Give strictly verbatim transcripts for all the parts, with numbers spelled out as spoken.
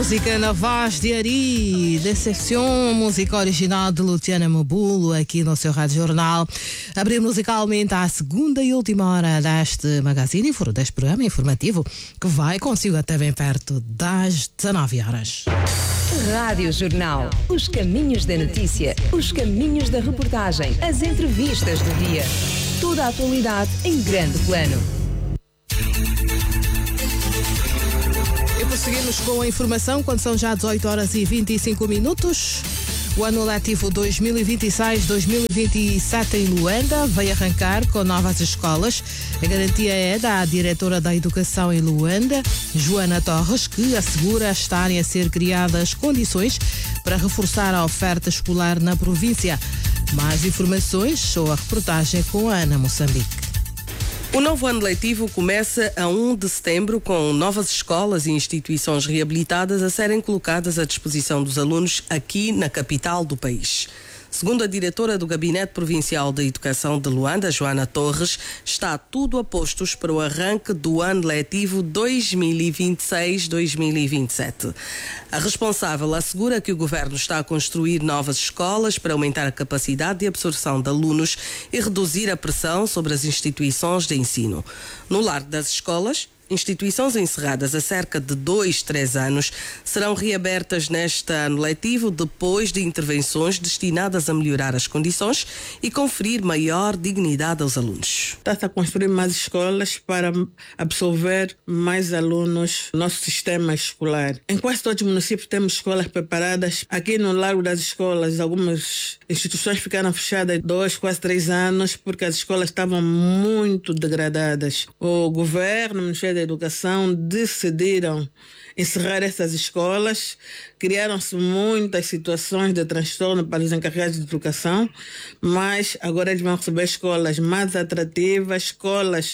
Música na voz de Ari, Decepção, música original de Luciana Mabulo, aqui no seu Rádio Jornal. Abrir musicalmente a segunda e última hora deste magazine, deste programa informativo, que vai consigo até bem perto das dezanove horas. Rádio Jornal. Os caminhos da notícia, os caminhos da reportagem, as entrevistas do dia. Toda a atualidade em grande plano. E prosseguimos com a informação quando são já dezoito horas e vinte e cinco minutos. O ano letivo dois mil e vinte e seis dois mil e vinte e sete em Luanda vai arrancar com novas escolas. A garantia é da diretora da Educação em Luanda, Joana Torres, que assegura estarem a ser criadas condições para reforçar a oferta escolar na província. Mais informações ou a reportagem com a Ana Moçambique. O novo ano letivo começa a primeiro de setembro com novas escolas e instituições reabilitadas a serem colocadas à disposição dos alunos aqui na capital do país. Segundo a diretora do Gabinete Provincial da Educação de Luanda, Joana Torres, está tudo a postos para o arranque do ano letivo dois mil e vinte e seis dois mil e vinte e sete. A responsável assegura que o governo está a construir novas escolas para aumentar a capacidade de absorção de alunos e reduzir a pressão sobre as instituições de ensino. No largo das escolas, instituições encerradas há cerca de dois, três anos serão reabertas neste ano letivo depois de intervenções destinadas a melhorar as condições e conferir maior dignidade aos alunos. Está-se a construir mais escolas para absorver mais alunos no nosso sistema escolar. Em quase todos os municípios temos escolas preparadas. Aqui no Largo das Escolas, algumas instituições ficaram fechadas dois, quase três anos porque as escolas estavam muito degradadas. O governo, o Ministério da Educação decidiram encerrar essas escolas. Criaram-se muitas situações de transtorno para os encarregados de educação, mas agora eles vão receber escolas mais atrativas, escolas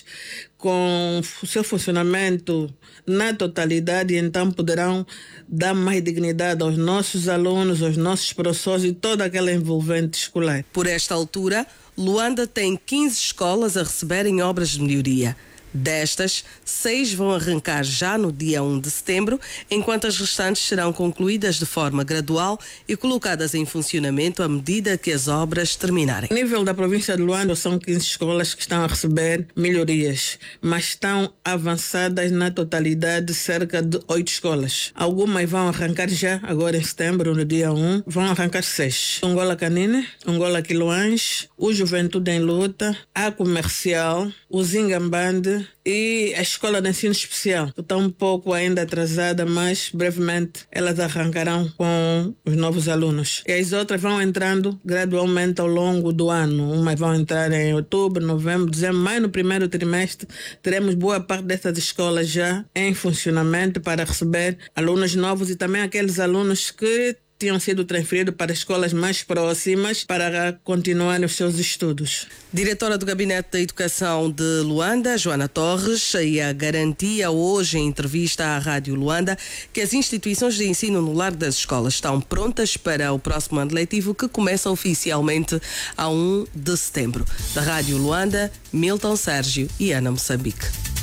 com o seu funcionamento na totalidade, e então poderão dar mais dignidade aos nossos alunos, aos nossos professores e toda aquela envolvente escolar. Por esta altura, Luanda tem quinze escolas a receberem obras de melhoria. Destas, seis vão arrancar já no dia primeiro de setembro, enquanto as restantes serão concluídas de forma gradual e colocadas em funcionamento à medida que as obras terminarem. A nível da província de Luanda, são quinze escolas que estão a receber melhorias, mas estão avançadas na totalidade cerca de oito escolas. Algumas vão arrancar já, agora em setembro, no dia primeiro, vão arrancar seis. Angola Canine, Angola Quiloães, o Juventude em Luta, a Comercial, o Zingambande e a Escola de Ensino Especial, que está um pouco ainda atrasada, mas brevemente elas arrancarão com os novos alunos. E as outras vão entrando gradualmente ao longo do ano. Umas vão entrar em outubro, novembro, dezembro, mas no primeiro trimestre teremos boa parte dessas escolas já em funcionamento para receber alunos novos e também aqueles alunos que tinham sido transferidos para escolas mais próximas para continuar os seus estudos. Diretora do Gabinete da Educação de Luanda, Joana Torres, e a garantia hoje em entrevista à Rádio Luanda que as instituições de ensino no Largo das Escolas estão prontas para o próximo ano letivo, que começa oficialmente a primeiro de setembro. Da Rádio Luanda, Milton Sérgio e Ana Moçambique.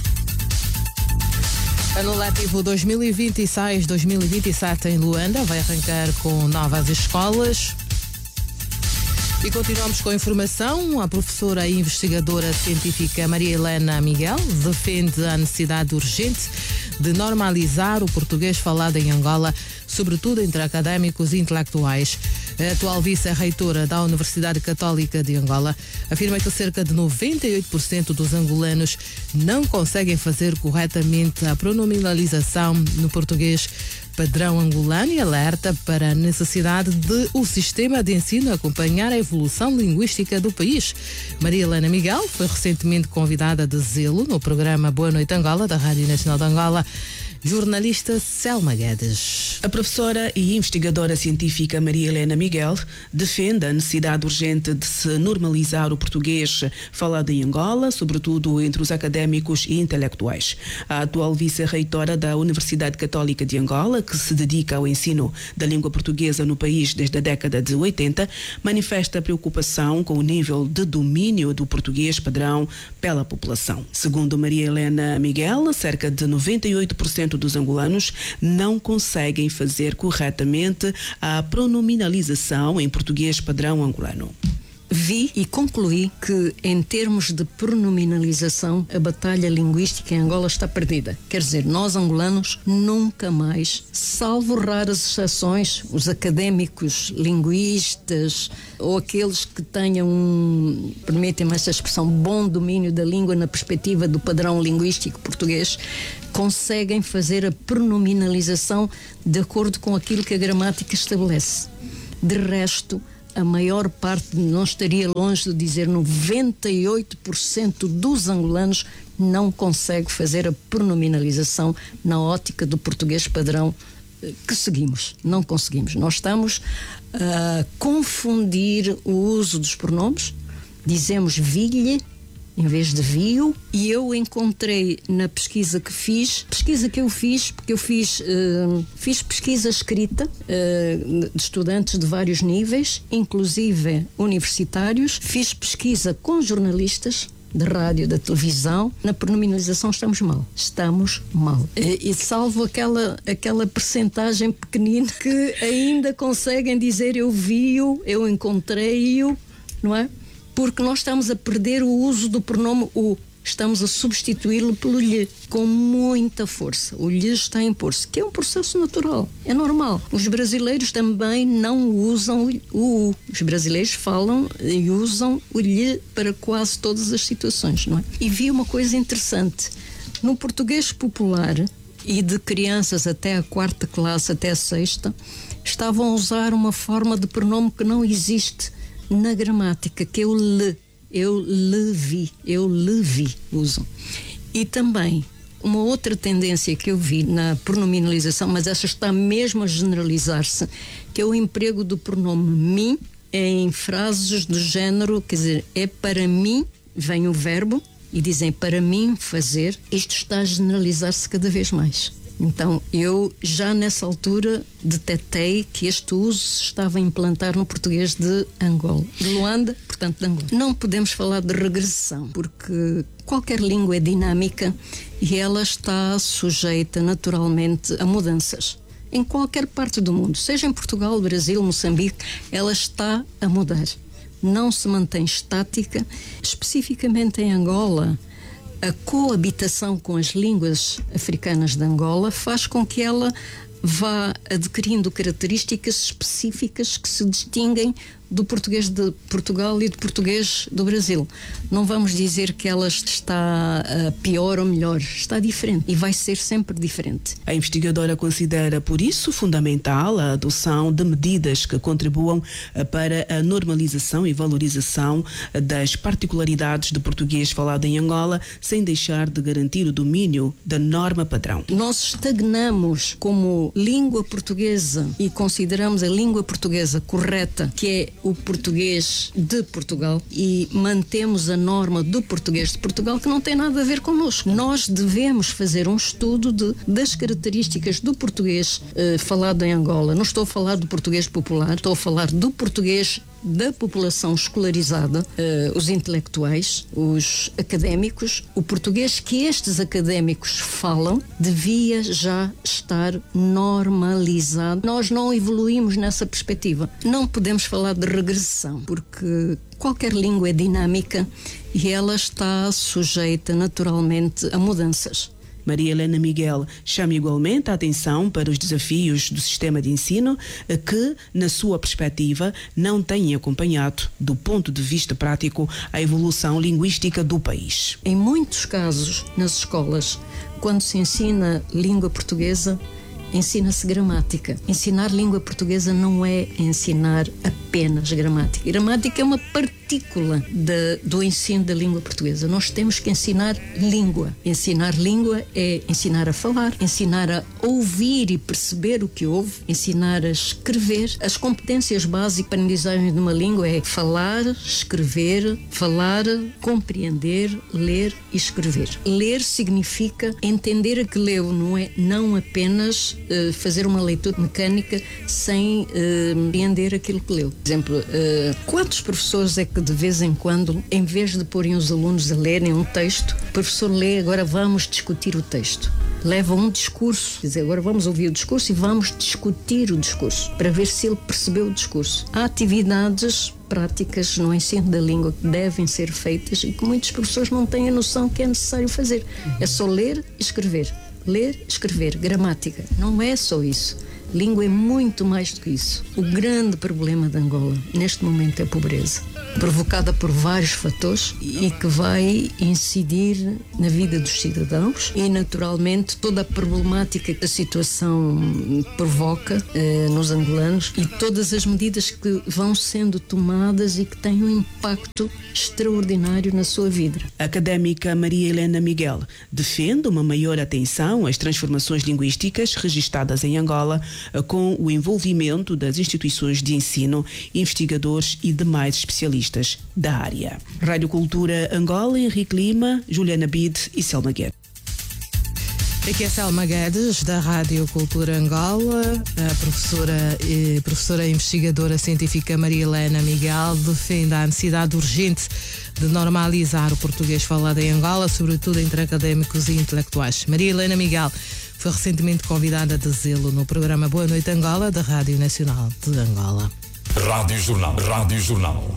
Ano letivo dois mil e vinte e seis dois mil e vinte e sete em Luanda vai arrancar com novas escolas. E continuamos com a informação. A professora e investigadora científica Maria Helena Miguel defende a necessidade urgente de normalizar o português falado em Angola, sobretudo entre académicos e intelectuais. A atual vice-reitora da Universidade Católica de Angola afirma que cerca de noventa e oito por cento dos angolanos não conseguem fazer corretamente a pronominalização no português padrão angolano e alerta para a necessidade de o sistema de ensino acompanhar a evolução linguística do país. Maria Helena Miguel foi recentemente convidada de zelo no programa Boa Noite Angola, da Rádio Nacional de Angola. Jornalista Selma Guedes. A professora e investigadora científica Maria Helena Miguel defende a necessidade urgente de se normalizar o português falado em Angola, sobretudo entre os académicos e intelectuais. A atual vice-reitora da Universidade Católica de Angola, que se dedica ao ensino da língua portuguesa no país desde a década de oitenta, manifesta preocupação com o nível de domínio do português padrão pela população. Segundo Maria Helena Miguel, cerca de noventa e oito por cento cento dos angolanos não conseguem fazer corretamente a pronominalização em português padrão angolano. Vi e concluí que, em termos de pronominalização, a batalha linguística em Angola está perdida. Quer dizer, nós angolanos nunca mais, salvo raras exceções, os académicos linguistas ou aqueles que tenham, um, permitem-me esta expressão, bom domínio da língua na perspectiva do padrão linguístico português, conseguem fazer a pronominalização de acordo com aquilo que a gramática estabelece. De resto, a maior parte, não estaria longe de dizer, noventa e oito por cento dos angolanos não consegue fazer a pronominalização na ótica do português padrão que seguimos. Não conseguimos. Nós estamos a confundir o uso dos pronomes. Dizemos vilhe em vez de viu, e eu encontrei na pesquisa que fiz, pesquisa que eu fiz, porque eu fiz, uh, fiz pesquisa escrita uh, de estudantes de vários níveis, inclusive universitários, fiz pesquisa com jornalistas da rádio, da televisão. Na pronominalização estamos mal. Estamos mal. E, e salvo aquela, aquela percentagem pequenina que ainda conseguem dizer eu vi-o, eu encontrei-o, não é? Porque nós estamos a perder o uso do pronome o. Estamos a substituí-lo pelo lhe, com muita força. O lhe está a impor-se, que é um processo natural, é normal. Os brasileiros também não usam o u. Os brasileiros falam e usam o lhe para quase todas as situações, não é? E vi uma coisa interessante. No português popular, e de crianças até a quarta classe, até a sexta, estavam a usar uma forma de pronome que não existe na gramática, que é o le. Eu le vi, eu le vi, usam. E também, uma outra tendência que eu vi na pronominalização, mas essa está mesmo a generalizar-se, que é o emprego do pronome mim em frases do género, quer dizer, é para mim, vem o verbo, e dizem para mim fazer. Isto está a generalizar-se cada vez mais. Então, eu já nessa altura detetei que este uso se estava a implantar no português de Angola, de Luanda, portanto de Angola. Não podemos falar de regressão, porque qualquer língua é dinâmica e ela está sujeita naturalmente a mudanças. Em qualquer parte do mundo, seja em Portugal, Brasil, Moçambique, ela está a mudar. Não se mantém estática, especificamente em Angola. A coabitação com as línguas africanas de Angola faz com que ela vá adquirindo características específicas que se distinguem do português de Portugal e do português do Brasil. Não vamos dizer que ela está uh, pior ou melhor, está diferente e vai ser sempre diferente. A investigadora considera, por isso, fundamental a adoção de medidas que contribuam para a normalização e valorização das particularidades do português falado em Angola, sem deixar de garantir o domínio da norma padrão. Nós estagnamos como língua portuguesa e consideramos a língua portuguesa correta, que é o português de Portugal, e mantemos a norma do português de Portugal, que não tem nada a ver connosco. Nós devemos fazer um estudo de, das características do português eh, falado em Angola. Não estou a falar do português popular, estou a falar do português da população escolarizada, uh, os intelectuais, os académicos. O português que estes académicos falam devia já estar normalizado. Nós não evoluímos nessa perspectiva. Não podemos falar de regressão, porque qualquer língua é dinâmica e ela está sujeita naturalmente a mudanças. Maria Helena Miguel chama igualmente a atenção para os desafios do sistema de ensino que, na sua perspectiva, não têm acompanhado, do ponto de vista prático, a evolução linguística do país. Em muitos casos, nas escolas, quando se ensina língua portuguesa, ensina-se gramática. Ensinar língua portuguesa não é ensinar apenas gramática. Gramática é uma partícula de, do ensino da língua portuguesa. Nós temos que ensinar língua. Ensinar língua é ensinar a falar, ensinar a ouvir e perceber o que ouve, ensinar a escrever. As competências básicas para a aprendizagem de uma língua é falar, escrever, falar, compreender, ler e escrever. Ler significa entender a que leu, não é não apenas Uh, fazer uma leitura mecânica sem uh, entender aquilo que leu. Por exemplo, uh, quantos professores é que que de vez em quando, em vez de porem os alunos a lerem um texto, o professor lê, agora vamos discutir o texto. Leva um discurso, quer dizer, agora vamos ouvir o discurso e vamos discutir o discurso, para ver se ele percebeu o discurso. Há atividades práticas no ensino da língua que devem ser feitas e que muitos professores não têm a noção que é necessário fazer. É só ler e escrever. Ler, escrever, gramática. Não é só isso. Língua é muito mais do que isso. O grande problema de Angola, neste momento, é a pobreza, provocada por vários fatores e que vai incidir na vida dos cidadãos e, naturalmente, toda a problemática que a situação provoca eh, nos angolanos e todas as medidas que vão sendo tomadas e que têm um impacto extraordinário na sua vida. A académica Maria Helena Miguel defende uma maior atenção às transformações linguísticas registadas em Angola, com o envolvimento das instituições de ensino, investigadores e demais especialistas da área. Rádio Cultura Angola, Henrique Lima, Juliana Bide e Selma Guedes. Aqui é Selma Guedes, da Rádio Cultura Angola. A professora e professora investigadora científica Maria Helena Miguel defende a necessidade urgente de normalizar o português falado em Angola, sobretudo entre académicos e intelectuais. Maria Helena Miguel foi recentemente convidada a dizê-lo no programa Boa Noite Angola, da Rádio Nacional de Angola. Rádio Jornal. Rádio Jornal.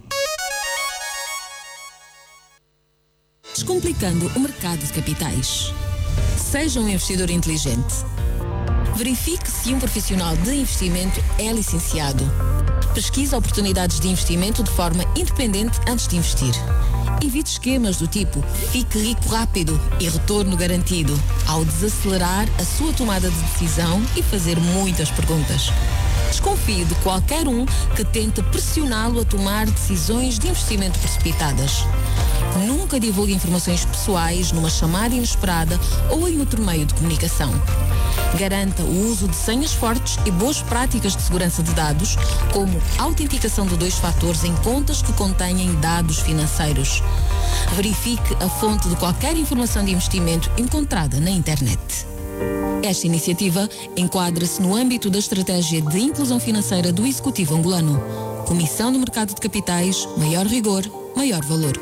Descomplicando o mercado de capitais. Seja um investidor inteligente. Verifique se um profissional de investimento é licenciado. Pesquise oportunidades de investimento de forma independente antes de investir. Evite esquemas do tipo fique rico rápido e retorno garantido ao desacelerar a sua tomada de decisão e fazer muitas perguntas. Desconfie de qualquer um que tente pressioná-lo a tomar decisões de investimento precipitadas. Nunca divulgue informações pessoais numa chamada inesperada ou em outro meio de comunicação. Garanta o uso de senhas fortes e boas práticas de segurança de dados, como autenticação de dois fatores em contas que contenham dados financeiros. Verifique a fonte de qualquer informação de investimento encontrada na internet. Esta iniciativa enquadra-se no âmbito da Estratégia de Inclusão Financeira do Executivo Angolano. Comissão do Mercado de Capitais, maior rigor, maior valor.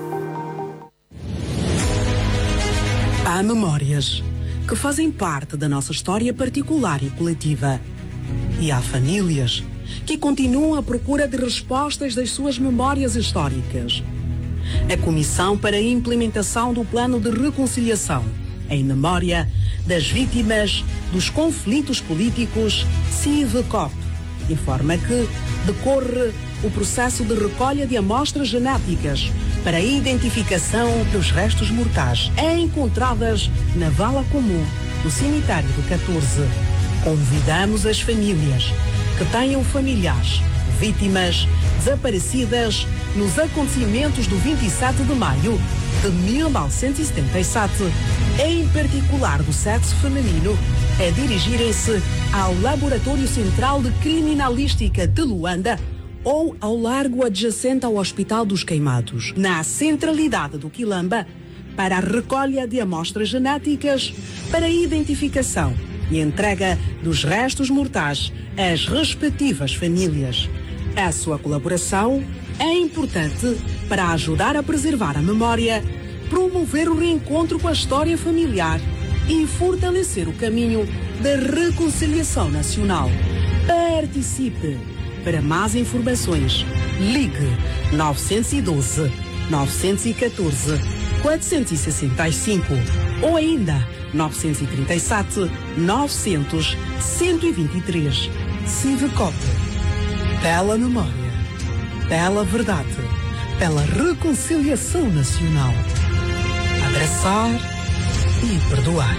Há memórias que fazem parte da nossa história particular e coletiva. E há famílias que continuam à procura de respostas das suas memórias históricas. A Comissão para a Implementação do Plano de Reconciliação em memória das vítimas dos conflitos políticos, CIVCOP, informa que decorre o processo de recolha de amostras genéticas para a identificação dos restos mortais encontradas na vala comum do cemitério do catorze. Convidamos as famílias que tenham familiares, vítimas desaparecidas nos acontecimentos do vinte e sete de maio de mil novecentos e setenta e sete, em particular do sexo feminino, a dirigirem-se ao Laboratório Central de Criminalística de Luanda ou ao largo adjacente ao Hospital dos Queimados, na centralidade do Quilamba, para a recolha de amostras genéticas para a identificação e entrega dos restos mortais às respectivas famílias. A sua colaboração é importante para ajudar a preservar a memória, promover o reencontro com a história familiar e fortalecer o caminho da reconciliação nacional. Participe! Para mais informações, ligue nove um dois, nove um quatro, quatro seis cinco ou ainda nove três sete, nove zero zero, um dois três. CIVCOP. Pela memória, pela verdade, pela reconciliação nacional. Abraçar e perdoar.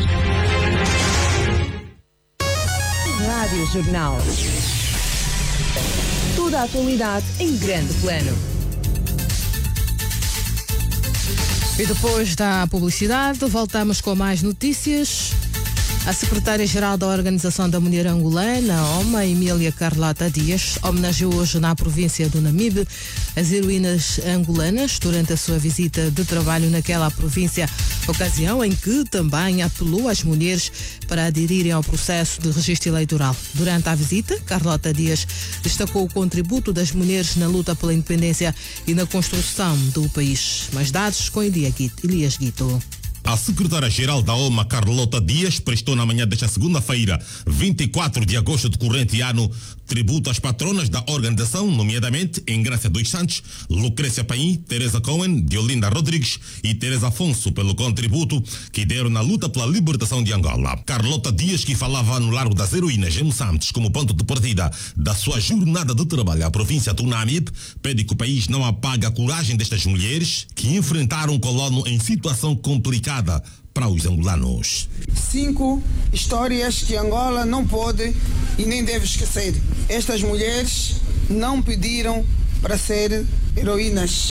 Rádio Jornal. Toda a atualidade em grande plano. E depois da publicidade, voltamos com mais notícias. A secretária-geral da Organização da Mulher Angolana, a OMA, Emília Carlota Dias, homenageou hoje na província do Namibe as heroínas angolanas durante a sua visita de trabalho naquela província, ocasião em que também apelou às mulheres para aderirem ao processo de registro eleitoral. Durante a visita, Carlota Dias destacou o contributo das mulheres na luta pela independência e na construção do país. Mais dados com Elias Guito. A secretária-geral da OMA, Carlota Dias, prestou na manhã desta segunda-feira, vinte e quatro de agosto do corrente ano, tributo às patronas da organização, nomeadamente Engrácia dos Santos, Lucrécia Paim, Teresa Cohen, Diolinda Rodrigues e Teresa Afonso, pelo contributo que deram na luta pela libertação de Angola. Carlota Dias, que falava no Largo das Heroínas em Moçambique como ponto de partida da sua jornada de trabalho à província do Namibe, pede que o país não apague a coragem destas mulheres que enfrentaram o colono em situação complicada para os angolanos. Cinco histórias que Angola não pode e nem deve esquecer. Estas mulheres não pediram para ser heroínas.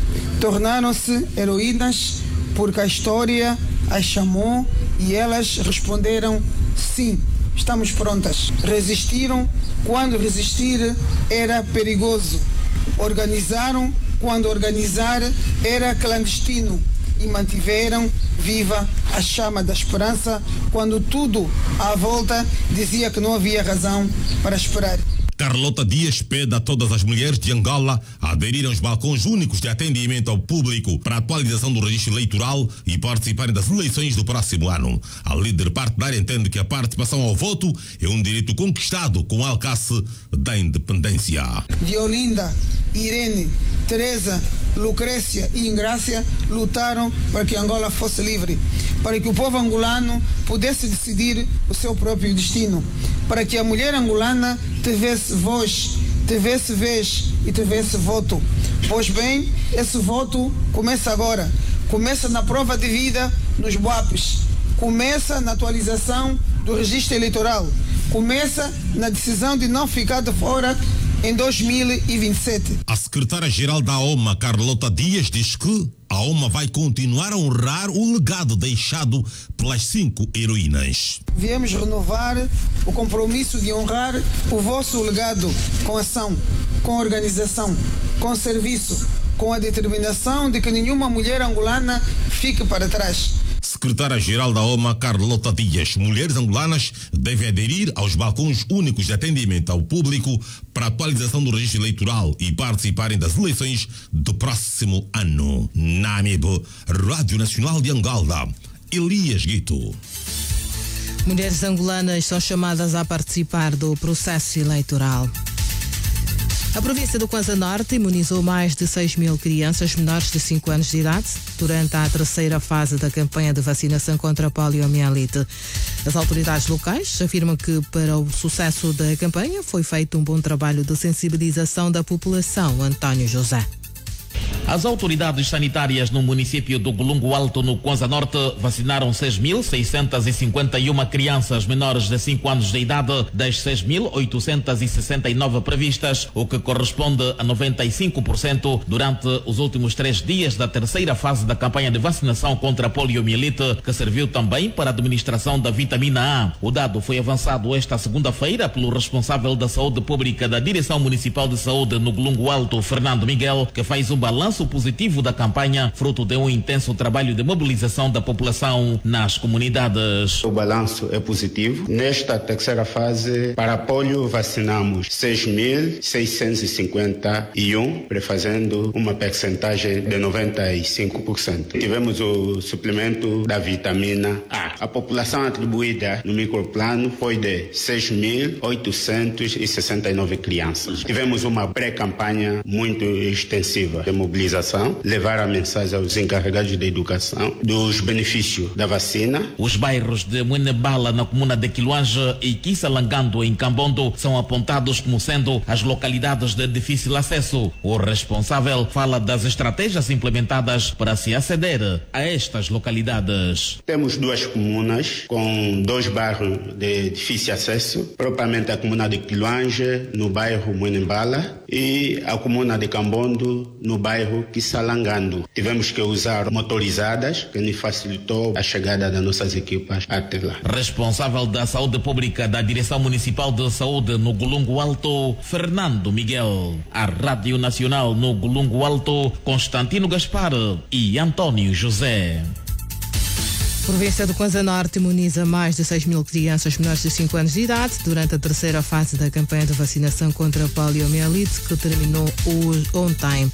Tornaram-se heroínas porque a história as chamou e elas responderam sim, estamos prontas. Resistiram quando resistir era perigoso. Organizaram quando organizar era clandestino. E mantiveram viva a chama da esperança quando tudo à volta dizia que não havia razão para esperar. Carlota Dias pede a todas as mulheres de Angola a aderirem aos balcões únicos de atendimento ao público para a atualização do registro eleitoral e participarem das eleições do próximo ano. A líder partidária entende que a participação ao voto é um direito conquistado com o alcance da independência. Diolinda, Irene, Teresa, Lucrécia e Engrácia lutaram para que Angola fosse livre, para que o povo angolano pudesse decidir o seu próprio destino, para que a mulher angolana tivesse voz, tivesse vez e tivesse voto. Pois bem, esse voto começa agora, começa na prova de vida nos B U A Ps, começa na atualização do registro eleitoral, começa na decisão de não ficar de fora em dois mil e vinte e sete. A secretária-geral da OMA, Carlota Dias, diz que a OMA vai continuar a honrar o legado deixado pelas cinco heroínas. Viemos renovar o compromisso de honrar o vosso legado com ação, com organização, com serviço, com a determinação de que nenhuma mulher angolana fique para trás. Secretária-geral da OMA, Carlota Dias, mulheres angolanas devem aderir aos balcões únicos de atendimento ao público para a atualização do registro eleitoral e participarem das eleições do próximo ano. Namibe, Rádio Nacional de Angola, Elias Guito. Mulheres angolanas são chamadas a participar do processo eleitoral. A província do Kwanza Norte imunizou mais de seis mil crianças menores de cinco anos de idade durante a terceira fase da campanha de vacinação contra a poliomielite. As autoridades locais afirmam que para o sucesso da campanha foi feito um bom trabalho de sensibilização da população. António José. As autoridades sanitárias no município do Golungo Alto, no Kwanza Norte, vacinaram seis mil seiscentas e cinquenta e uma crianças menores de cinco anos de idade das seis mil oitocentas e sessenta e nove previstas, o que corresponde a noventa e cinco por cento durante os últimos três dias da terceira fase da campanha de vacinação contra a poliomielite, que serviu também para a administração da vitamina A. O dado foi avançado esta segunda-feira pelo responsável da saúde pública da Direção Municipal de Saúde no Golungo Alto, Fernando Miguel, que faz um balanço positivo da campanha, fruto de um intenso trabalho de mobilização da população nas comunidades. O balanço é positivo. Nesta terceira fase, para a polio, vacinamos seis mil seiscentos e cinquenta e um, prefazendo uma percentagem de noventa e cinco por cento. Tivemos o suplemento da vitamina A. A população atribuída no microplano foi de seis mil oitocentas e sessenta e nove crianças. Tivemos uma pré-campanha muito extensiva de mobilização, levar a mensagem aos encarregados da educação dos benefícios da vacina. Os bairros de Muenebala, na comuna de Quiluange, e Kissalangando, em Cambondo, são apontados como sendo as localidades de difícil acesso. O responsável fala das estratégias implementadas para se aceder a estas localidades. Temos duas comunas com dois bairros de difícil acesso, propriamente a comuna de Quiluange, no bairro Muenebala, e a comuna de Cambondo, no bairro bairro Kissalangando. Tivemos que usar motorizadas, que nos facilitou a chegada das nossas equipas até lá. Responsável da Saúde Pública da Direção Municipal de Saúde no Golungo Alto, Fernando Miguel. A Rádio Nacional no Golungo Alto, Constantino Gaspar e Antônio José. A província do Kwanza Norte imuniza mais de seis mil crianças menores de cinco anos de idade durante a terceira fase da campanha de vacinação contra a poliomielite, que terminou ontem.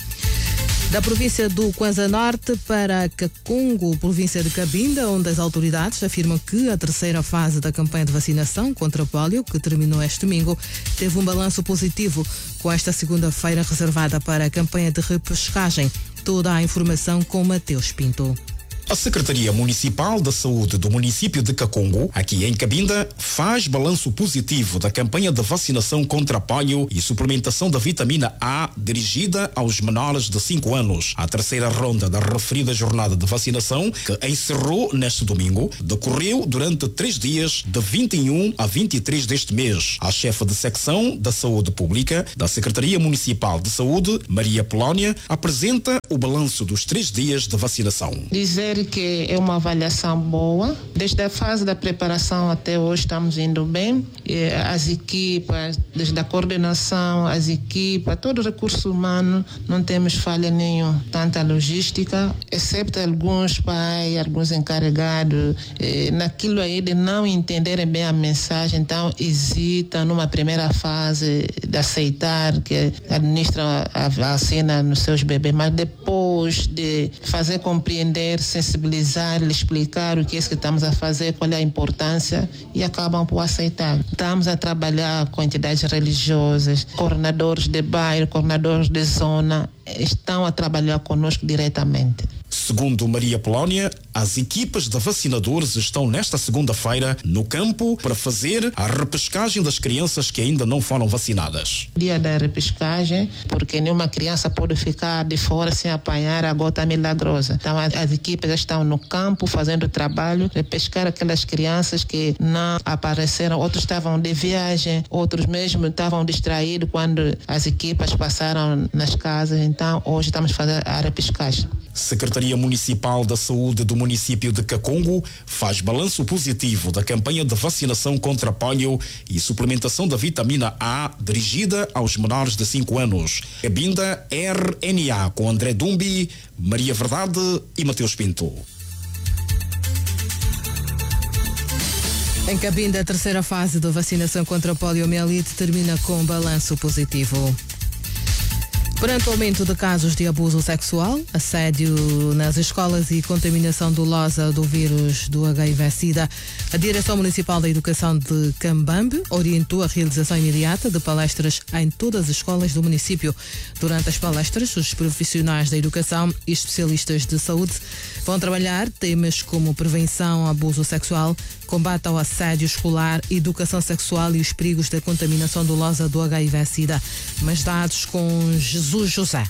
Da província do Kwanza Norte para Kakungu, província de Cabinda, onde as autoridades afirmam que a terceira fase da campanha de vacinação contra a polio, que terminou este domingo, teve um balanço positivo, com esta segunda-feira reservada para a campanha de repescagem. Toda a informação com Mateus Pinto. A Secretaria Municipal da Saúde do município de Kakungu, aqui em Cabinda, faz balanço positivo da campanha de vacinação contra a polio e suplementação da vitamina A dirigida aos menores de cinco anos. A terceira ronda da referida jornada de vacinação, que encerrou neste domingo, decorreu durante três dias, de vinte e um a vinte e três deste mês. A chefe de secção da Saúde Pública da Secretaria Municipal de Saúde, Maria Polónia, apresenta o balanço dos três dias de vacinação. Dizer que é uma avaliação boa. Desde a fase da preparação até hoje estamos indo bem. E as equipas, desde a coordenação, as equipas, todo o recurso humano, não temos falha nenhuma. Tanta logística, exceto alguns pais, alguns encarregados, eh, naquilo aí de não entenderem bem a mensagem, então hesitam numa primeira fase de aceitar que administram a vacina nos seus bebês, mas depois de fazer compreender, sensibilizar, explicar o que é que estamos a fazer, qual é a importância, e acabam por aceitar. Estamos a trabalhar com entidades religiosas, coordenadores de bairro, coordenadores de zona, estão a trabalhar conosco diretamente. Segundo Maria Polónia, as equipas de vacinadores estão nesta segunda-feira no campo para fazer a repescagem das crianças que ainda não foram vacinadas. Dia da repescagem, porque nenhuma criança pode ficar de fora sem apanhar a gota milagrosa. Então as, as equipes estão no campo fazendo o trabalho de pescar aquelas crianças que não apareceram, outros estavam de viagem, outros mesmo estavam distraídos quando as equipas passaram nas casas. Então hoje estamos fazendo a repescagem. Secretaria Municipal da Saúde do município de Kakungu faz balanço positivo da campanha de vacinação contra a polio e suplementação da vitamina A dirigida aos menores de cinco anos. Cabinda, R N A, com André Dumbi, Maria Verdade e Mateus Pinto. Em Cabinda, a terceira fase da vacinação contra a poliomielite termina com balanço positivo. Perante o aumento de casos de abuso sexual, assédio nas escolas e contaminação dolosa do vírus do H I V-Sida, a Direção Municipal da Educação de Cambambe orientou a realização imediata de palestras em todas as escolas do município. Durante as palestras, os profissionais da educação e especialistas de saúde vão trabalhar temas como prevenção ao abuso sexual, combate ao assédio escolar, educação sexual e os perigos da contaminação dolosa do H I V-Sida. Mais dados com Jesus José.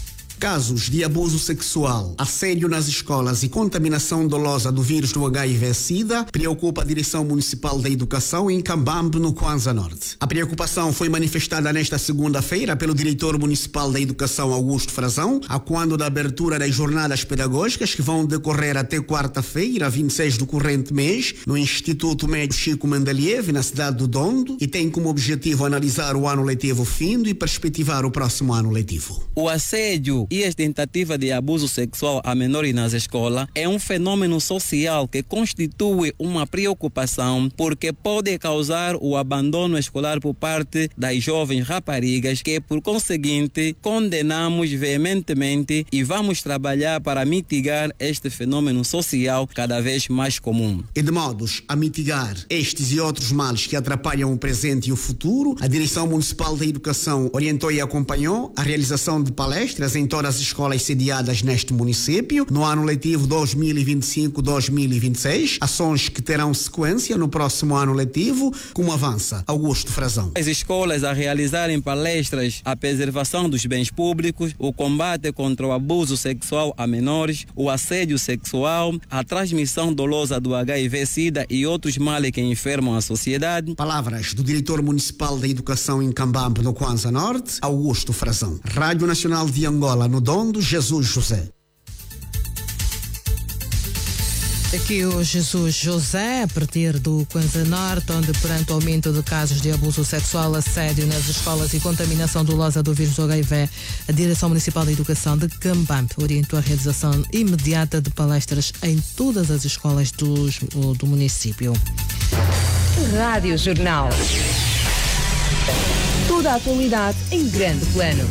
Casos de abuso sexual, assédio nas escolas e contaminação dolosa do vírus do H I V-Sida preocupa a Direção Municipal da Educação em Cambambe, no Kwanza Norte. A preocupação foi manifestada nesta segunda-feira pelo diretor municipal da Educação, Augusto Frazão, a quando da abertura das jornadas pedagógicas que vão decorrer até quarta-feira, vinte e seis do corrente mês, no Instituto Médio Chico Mendeleev, na cidade do Dondo, e tem como objetivo analisar o ano letivo findo e perspectivar o próximo ano letivo. O assédio e as tentativas de abuso sexual a menores nas escolas é um fenômeno social que constitui uma preocupação porque pode causar o abandono escolar por parte das jovens raparigas que, por conseguinte, condenamos veementemente e vamos trabalhar para mitigar este fenômeno social cada vez mais comum. E de modos a mitigar estes e outros males que atrapalham o presente e o futuro, a Direção Municipal da Educação orientou e acompanhou a realização de palestras em todas as escolas sediadas neste município no ano letivo dois mil e vinte e cinco dois mil e vinte e seis, ações que terão sequência no próximo ano letivo, como avança Augusto Frazão. As escolas a realizarem palestras à preservação dos bens públicos, o combate contra o abuso sexual a menores, o assédio sexual, a transmissão dolosa do H I V-Sida e outros males que enfermam a sociedade. Palavras do diretor municipal da Educação em Cambambe, no Kwanza Norte, Augusto Frazão. Rádio Nacional de Angola, no Dondo, Jesus José. Aqui o Jesus José, a partir do Kwanza Norte, onde perante o aumento de casos de abuso sexual, assédio nas escolas e contaminação dolosa do vírus do H I V, a Direção Municipal da Educação de Cambambe orientou a realização imediata de palestras em todas as escolas do, do município. Rádio Jornal. Toda a atualidade em grande plano.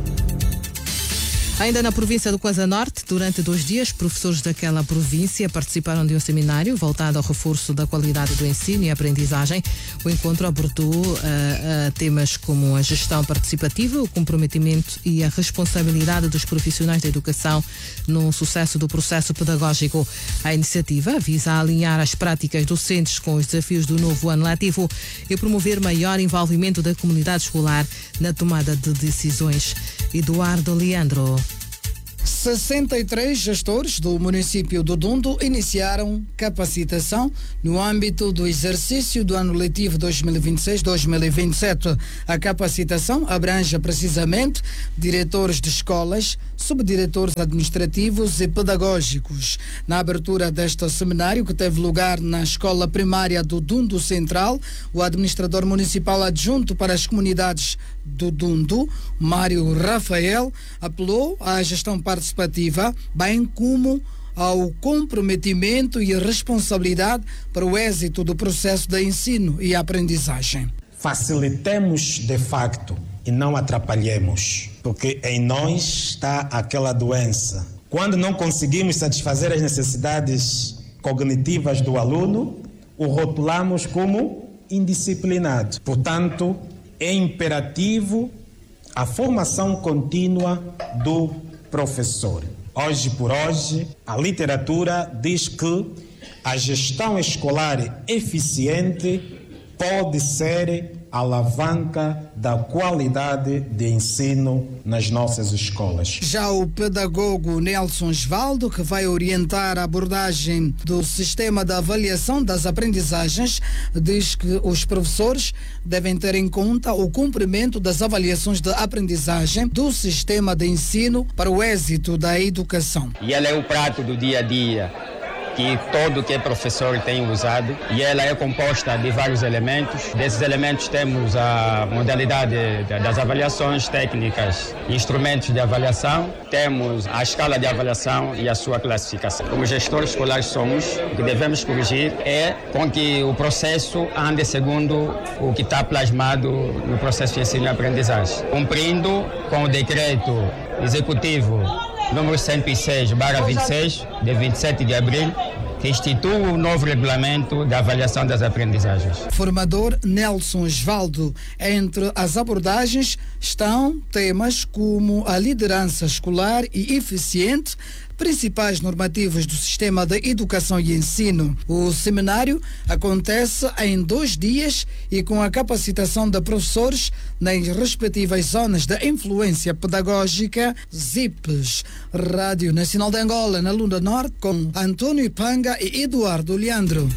Ainda na província do Kwanza Norte, durante dois dias, professores daquela província participaram de um seminário voltado ao reforço da qualidade do ensino e aprendizagem. O encontro abordou uh, uh, temas como a gestão participativa, o comprometimento e a responsabilidade dos profissionais da educação no sucesso do processo pedagógico. A iniciativa visa alinhar as práticas docentes com os desafios do novo ano letivo e promover maior envolvimento da comunidade escolar na tomada de decisões. Eduardo Leandro. sessenta e três gestores do município do Dondo iniciaram capacitação no âmbito do exercício do ano letivo dois mil e vinte e seis dois mil e vinte e sete. A capacitação abrange precisamente diretores de escolas, subdiretores administrativos e pedagógicos. Na abertura deste seminário, que teve lugar na escola primária do Dondo Central, o administrador municipal adjunto para as comunidades do Dondo, Mário Rafael, apelou à gestão participativa, bem como ao comprometimento e responsabilidade para o êxito do processo de ensino e aprendizagem. Facilitemos de facto e não atrapalhemos, porque em nós está aquela doença. Quando não conseguimos satisfazer as necessidades cognitivas do aluno, o rotulamos como indisciplinado. Portanto, é imperativo a formação contínua do professor. Hoje por hoje, a literatura diz que a gestão escolar eficiente pode ser a alavanca da qualidade de ensino nas nossas escolas. Já o pedagogo Nelson Osvaldo, que vai orientar a abordagem do sistema de avaliação das aprendizagens, diz que os professores devem ter em conta o cumprimento das avaliações de aprendizagem do sistema de ensino para o êxito da educação. E ela é o prato do dia a dia que todo que é professor tem usado, e ela é composta de vários elementos. Desses elementos temos a modalidade das avaliações técnicas, instrumentos de avaliação, temos a escala de avaliação e a sua classificação. Como gestores escolares somos, o que devemos corrigir é com que o processo ande segundo o que está plasmado no processo de ensino e aprendizagem, cumprindo com o decreto executivo número cento e seis barra vinte e seis, de vinte e sete de abril, que institui o novo regulamento da avaliação das aprendizagens. Formador Nelson Osvaldo. Entre as abordagens estão temas como a liderança escolar e eficiente, principais normativas do sistema de educação e ensino. O seminário acontece em dois dias e com a capacitação de professores nas respectivas zonas de influência pedagógica, Z I Ps. Rádio Nacional de Angola, na Lunda Norte, com Antônio Ipanga e Eduardo Leandro.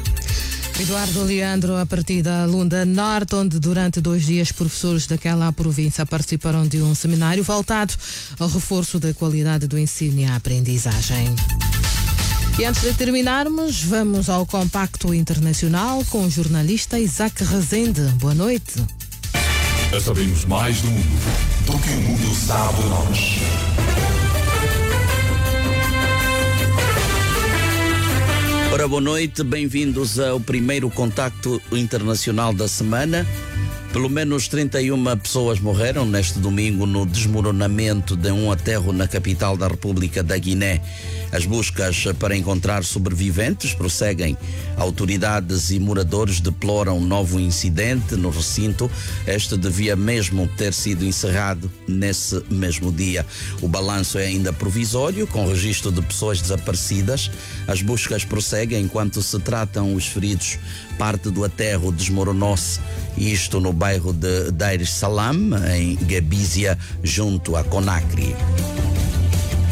Eduardo Leandro, a partir da Lunda Norte, onde durante dois dias professores daquela província participaram de um seminário voltado ao reforço da qualidade do ensino e à aprendizagem. E antes de terminarmos, vamos ao Compacto Internacional com o jornalista Isaac Rezende. Boa noite. Sabemos mais do mundo do que o mundo sabe de nós. Ora, boa noite, bem-vindos ao primeiro contacto internacional da semana. Pelo menos trinta e uma pessoas morreram neste domingo no desmoronamento de um aterro na capital da República da Guiné. As buscas para encontrar sobreviventes prosseguem. Autoridades e moradores deploram um novo incidente no recinto. Este devia mesmo ter sido encerrado nesse mesmo dia. O balanço é ainda provisório, com registro de pessoas desaparecidas. As buscas prosseguem enquanto se tratam os feridos. Parte do aterro desmoronou-se, isto no bairro de Dar es Salaam, em Gabísia, junto a Conakry.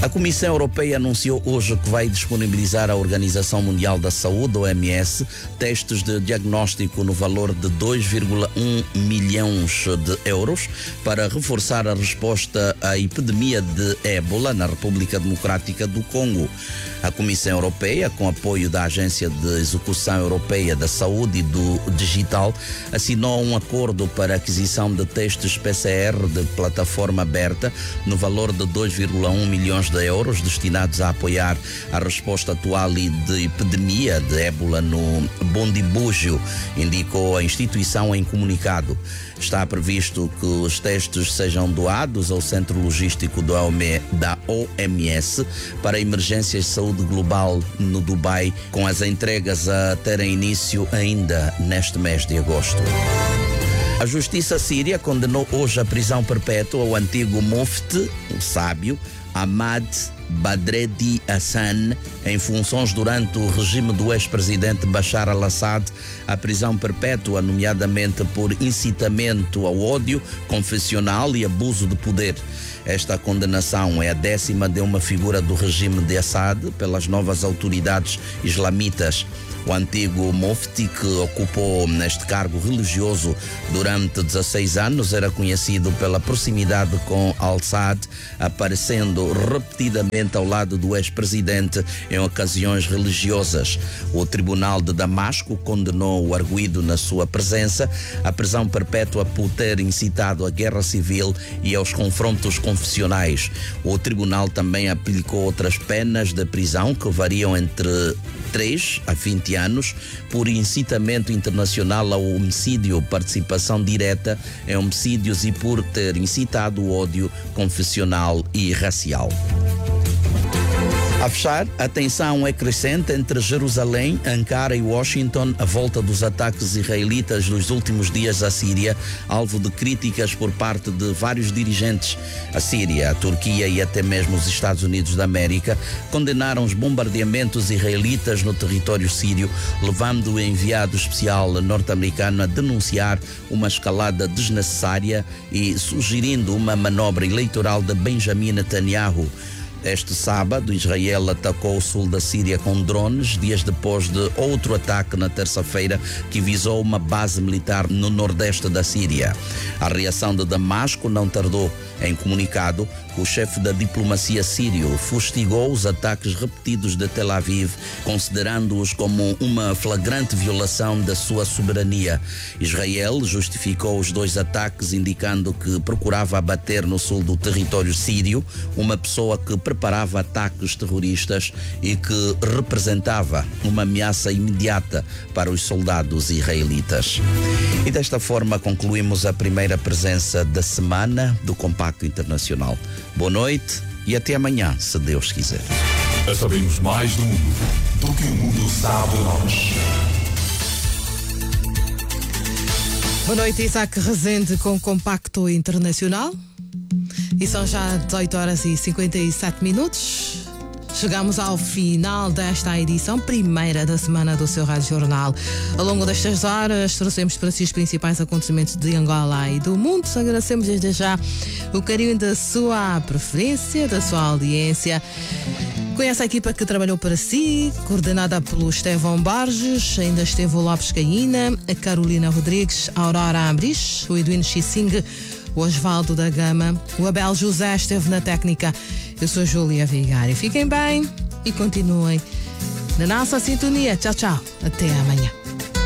A Comissão Europeia anunciou hoje que vai disponibilizar à Organização Mundial da Saúde, O M S, testes de diagnóstico no valor de dois vírgula um milhões de euros para reforçar a resposta à epidemia de ébola na República Democrática do Congo. A Comissão Europeia, com apoio da Agência de Execução Europeia da Saúde e do Digital, assinou um acordo para a aquisição de testes P C R de plataforma aberta no valor de dois vírgula um milhões de euros destinados a apoiar a resposta atual e de epidemia de ébola no Bundibugyo, indicou a instituição em comunicado. Está previsto que os testes sejam doados ao Centro Logístico da O M S para emergências de saúde global no Dubai, com as entregas a terem início ainda neste mês de agosto. A Justiça Síria condenou hoje a prisão perpétua ao antigo mufti, o sábio, Ahmad Badreddi Hassan, em funções durante o regime do ex-presidente Bashar al-Assad, a prisão perpétua, nomeadamente por incitamento ao ódio confessional e abuso de poder. Esta condenação é a décima de uma figura do regime de Assad pelas novas autoridades islamitas. O antigo mufti, que ocupou neste cargo religioso durante dezesseis anos, era conhecido pela proximidade com al-Assad, aparecendo repetidamente ao lado do ex-presidente em ocasiões religiosas. O Tribunal de Damasco condenou o arguido na sua presença à prisão perpétua por ter incitado a guerra civil e aos confrontos confessionais. O tribunal também aplicou outras penas de prisão que variam entre três a vinte anos por incitamento internacional ao homicídio, participação direta em homicídios e por ter incitado o ódio confessional e racial. A fechar, a tensão é crescente entre Jerusalém, Ankara e Washington à volta dos ataques israelitas nos últimos dias à Síria, alvo de críticas por parte de vários dirigentes. A Síria, a Turquia e até mesmo os Estados Unidos da América condenaram os bombardeamentos israelitas no território sírio, levando o enviado especial norte-americano a denunciar uma escalada desnecessária e sugerindo uma manobra eleitoral de Benjamin Netanyahu. Este sábado, Israel atacou o sul da Síria com drones, dias depois de outro ataque na terça-feira que visou uma base militar no nordeste da Síria. A reação de Damasco não tardou. Em comunicado, o chefe da diplomacia sírio fustigou os ataques repetidos de Tel Aviv, considerando-os como uma flagrante violação da sua soberania. Israel justificou os dois ataques, indicando que procurava abater no sul do território sírio uma pessoa que preparava ataques terroristas e que representava uma ameaça imediata para os soldados israelitas. E desta forma concluímos a primeira presença da semana do Compacto Internacional. Boa noite e até amanhã, se Deus quiser. Sabemos mais do mundo do que o mundo sabe de nós. Boa noite, Isaac Rezende com o Compacto Internacional. E são já dezoito horas e cinquenta e sete minutos. Chegamos ao final desta edição, primeira da semana do seu Rádio Jornal. Ao longo destas horas, trouxemos para si os principais acontecimentos de Angola e do mundo. Agradecemos desde já o carinho da sua preferência, da sua audiência. Conhece a equipa que trabalhou para si, coordenada pelo Estevão Borges, ainda esteve o Lopes Caína, a Carolina Rodrigues, a Aurora Ambris, o Edwin Xissing, o Osvaldo da Gama, o Abel José esteve na técnica. Eu sou Júlia Vigari. Fiquem bem e continuem na nossa sintonia. Tchau, tchau. Até amanhã.